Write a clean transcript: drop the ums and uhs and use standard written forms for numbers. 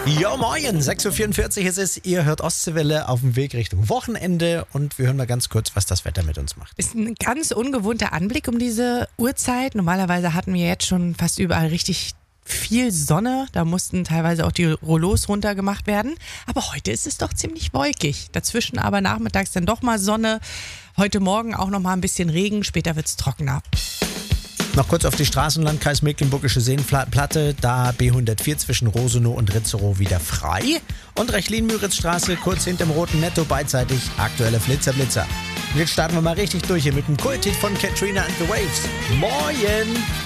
Ja, moin, 6.44 Uhr ist es. Ihr hört Ostseewelle auf dem Weg Richtung Wochenende und wir hören mal ganz kurz, was das Wetter mit uns macht. Ist ein ganz ungewohnter Anblick um diese Uhrzeit. Normalerweise hatten wir jetzt schon fast überall richtig viel Sonne. Da mussten teilweise auch die Rollos runtergemacht werden. Aber heute ist es doch ziemlich wolkig. Dazwischen aber nachmittags dann doch mal Sonne. Heute Morgen auch noch mal ein bisschen Regen. Später wird es trockener. Noch kurz auf die Straßenlandkreis Mecklenburgische Seenplatte, da B104 zwischen Rosenow und Ritzerow wieder frei. Und Rechlin-Müritz-Straße kurz hinterm Roten Netto beidseitig aktuelle Flitzer. Und jetzt starten wir mal richtig durch hier mit dem Kulthit von Katrina and the Waves. Moin!